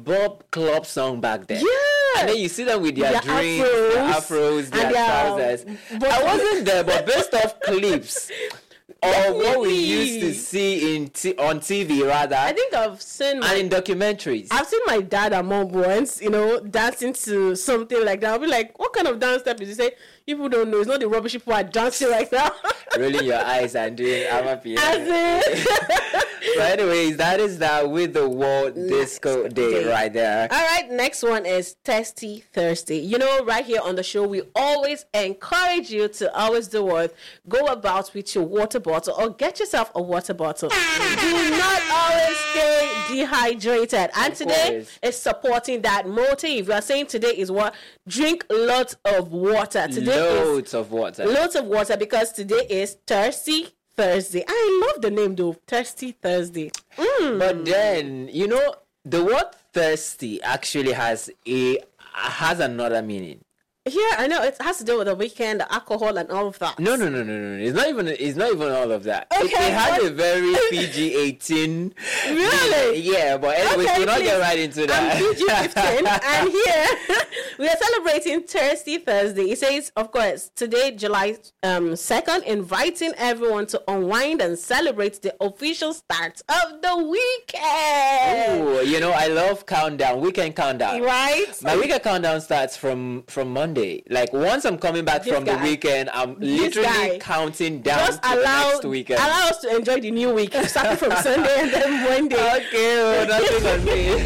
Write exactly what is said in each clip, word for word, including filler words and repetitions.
Bob Club song back then. Yeah. And then you see them with their, Their drinks, afros, their afros, their and their- trousers. but- I wasn't there, but based off clips or what we Definitely. used to see in t- on T V rather, I think I've seen my, and in documentaries. I've seen my dad and mom once, you know, dancing to something like that. I'll be like, what kind of dance step is he say? People don't know. It's not the rubbish people are dancing right now. Rolling your eyes and doing amapiano. As in, But anyways, that is that with the World Disco Day Day. right there. all right, next one is Thirsty Thursday. You know, right here on the show, we always encourage you to always do what? Go about with your water bottle or get yourself a water bottle. Do not always stay dehydrated. And Of today course. is supporting that motive. We are saying today is what? Drink lots of water. Today Loads of water. is lots of water because today is Thirsty Thursday. I love the name though, Thirsty Thursday. Mm. But then, you know, the word thirsty actually has a has another meaning. Yeah, I know it has to do with the weekend, the alcohol, and all of that. No, no, no, no, no. It's not even. It's not even all of that. It, Okay, it has what- a very P G eighteen. Really? Yeah, but anyways, Okay, we'll not get please. right into I'm that. P G fifteen, and here we are celebrating Thirsty Thursday. It says, of course, today, July um, second, inviting everyone to unwind and celebrate the official start of the weekend. Ooh, you know, I love countdown. Weekend countdown. Right? My weekend countdown starts from from Monday. Like once I'm coming back This from the guy. weekend, I'm This literally guy. counting down Just to the allow, next weekend. allow us to enjoy the new week, starting from Sunday and then Monday. Okay, well, nothing on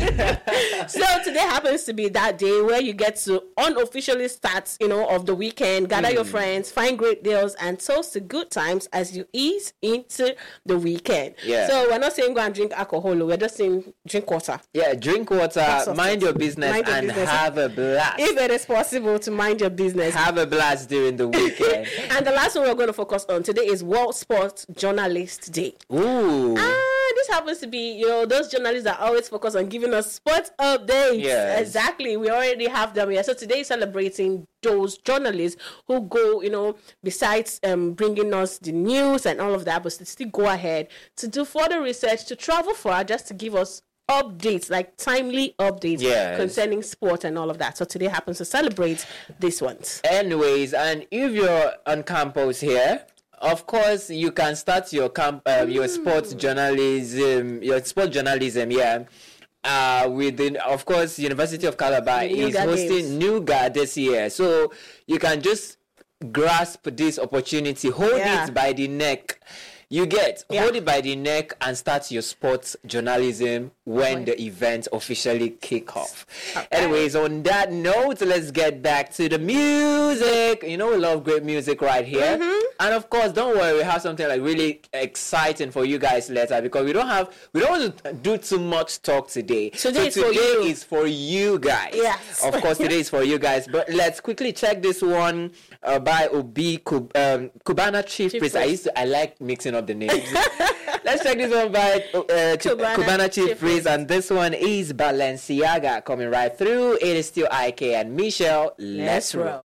me. So today happens to be that day where you get to unofficially start, you know, of the weekend, gather your friends, find great deals, and toast to good times as you ease into the weekend. Yeah. So we're not saying go and drink alcohol. We're just saying drink water. Yeah, drink water, That's mind your business, Mind your and business. have a blast. If it is possible to mind your business. Have a blast during the weekend. And the last one we're going to focus on today is World Sports Journalist Day. Ooh. Ah, this happens to be, you know, those journalists that always focus on giving us sports updates. Yes. Exactly. We already have them here. So today is celebrating those journalists who go, you know, besides um, bringing us the news and all of that, but to still go ahead to do further research, to travel far, just to give us updates, like timely updates Yes. concerning sport and all of that. So today happens to celebrate this one. Anyways, and if you're on campus here, of course, you can start your camp, um, your sports journalism, your sports journalism, yeah. Uh, within, of course, University of Calabar The is Nougat hosting Games. Nougat this year, so you can just grasp this opportunity, hold Yeah. it by the neck. You get Yeah. hold it by the neck and start your sports journalism when Right. the events officially kick off. Okay. Anyways, on that note, let's get back to the music. You know, we love great music right here. Mm-hmm. And of course, don't worry, we have something like really exciting for you guys later because we don't have we don't want to do too much talk today. Today is so for today you. is for you guys. Yes. Of course, today is for you guys. But let's quickly check this one uh, by Obi Kub- um, Cubana Chief, Chief Priest. I Priest. used to I like mixing up the names. Let's check this one by uh, Chief- Cubana Cubana Chief Chief Priest, and this one is Balenciaga coming right through. It is still I K and Michelle. Let's roll.